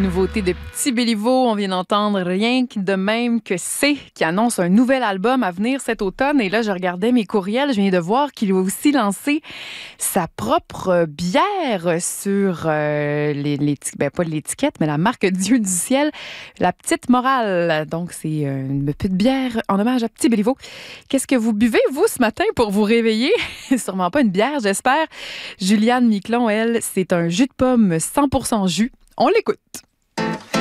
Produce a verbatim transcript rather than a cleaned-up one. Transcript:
Nouveauté de Petit Béliveau, on vient d'entendre Rien que de même que c'est, qui annonce un nouvel album à venir cet automne. Et là, je regardais mes courriels, je viens de voir qu'il a aussi lancé sa propre bière sur euh, les, les, ben, pas l'étiquette, mais la marque Dieu du ciel, la Petite Morale. Donc, c'est une petite bière en hommage à Petit Béliveau. Qu'est-ce que vous buvez, vous, ce matin, pour vous réveiller? Sûrement pas une bière, j'espère. Juliane Miquelon, elle, c'est un jus de pomme cent pour cent jus. On l'écoute.